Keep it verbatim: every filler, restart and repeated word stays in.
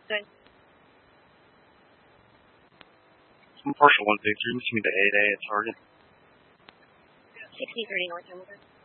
Good. I'm partial one six three. What's me the eight A at Target? sixty thirty North Hamilton.